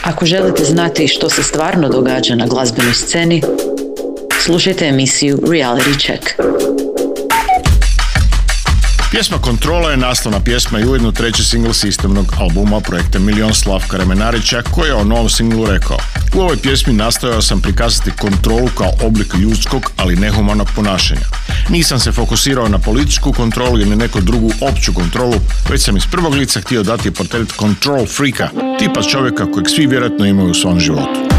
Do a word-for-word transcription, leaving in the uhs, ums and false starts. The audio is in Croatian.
Ako želite znati što se stvarno događa na glazbenoj sceni, slušajte emisiju Reality Check. Pjesma Kontrola je naslovna pjesma i ujedno treći singl sistemnog albuma projekta Milion Slavka Remenarića, koji je o novom singlu rekao: u ovoj pjesmi nastojao sam prikazati kontrolu kao oblik ljudskog, ali nehumanog ponašanja. Nisam se fokusirao na političku kontrolu ili neku drugu opću kontrolu, već sam iz prvog lica htio dati portret control freaka, tipa čovjeka kojeg svi vjerojatno imaju u svom životu.